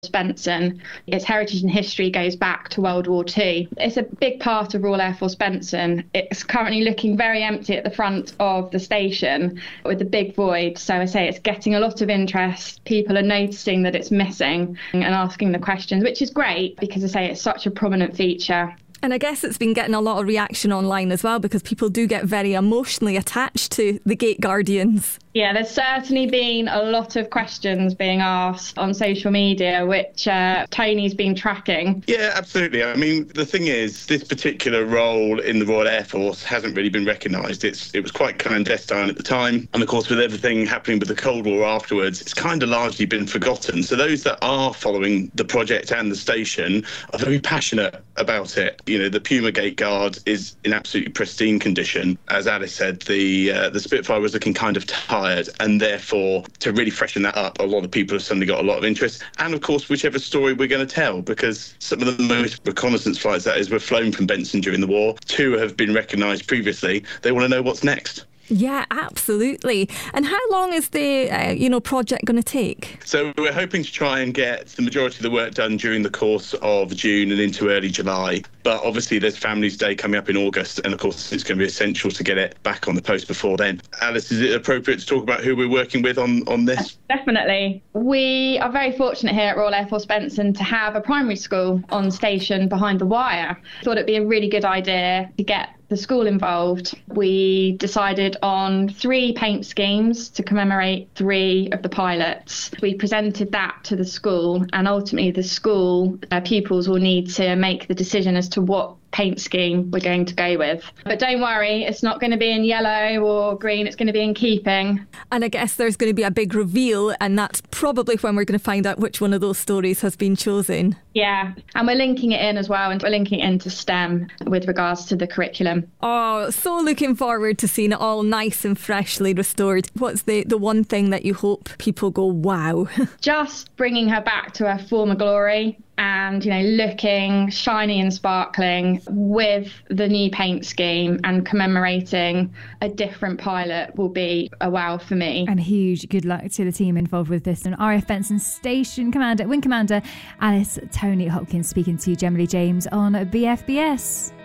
Benson. Its heritage and history goes back to World War II. It's a big part of Royal Air Force Benson. It's currently looking very empty at the front of the station with a big void. So I say it's getting a lot of interest. People are noticing that it's missing and asking the questions, which is great because I say it's such a prominent feature. And I guess it's been getting a lot of reaction online as well because people do get very emotionally attached to the Gate Guardians. Yeah, there's certainly been a lot of questions being asked on social media, which Tony's been tracking. Yeah, absolutely. I mean, the thing is, this particular role in the Royal Air Force hasn't really been recognised. It was quite clandestine at the time. And of course, with everything happening with the Cold War afterwards, it's kind of largely been forgotten. So those that are following the project and the station are very passionate about it. You know, the Puma Gate Guard is in absolutely pristine condition. As Alice said, the Spitfire was looking kind of tired, and therefore to really freshen that up, a lot of people have suddenly got a lot of interest. And of course, whichever story we're going to tell, because some of the most reconnaissance flights, that is, were flown from Benson during the war. 2 have been recognised previously. They want to know what's next. Yeah, absolutely. And how long is the project going to take? So we're hoping to try and get the majority of the work done during the course of June and into early July. But obviously there's Families Day coming up in August, and of course it's going to be essential to get it back on the post before then. Alice, is it appropriate to talk about who we're working with on this? Definitely. We are very fortunate here at Royal Air Force Benson to have a primary school on station behind the wire. Thought it'd be a really good idea to get the school involved. We decided on 3 paint schemes to commemorate 3 of the pilots. We presented that to the school, and ultimately the school pupils will need to make the decision as to what paint scheme we're going to go with. But don't worry, it's not going to be in yellow or green, it's going to be in keeping. And I guess there's going to be a big reveal, and that's probably when we're going to find out which one of those stories has been chosen. Yeah, and we're linking it in as well, and we're linking it into STEM with regards to the curriculum. Oh, so looking forward to seeing it all nice and freshly restored. What's the one thing that you hope people go, wow? Just bringing her back to her former glory. And, looking shiny and sparkling with the new paint scheme and commemorating a different pilot will be a wow for me. And huge good luck to the team involved with this. And RAF Benson Station Commander, Wing Commander Alice Tony Hopkins speaking to Gemma Lee James on BFBS.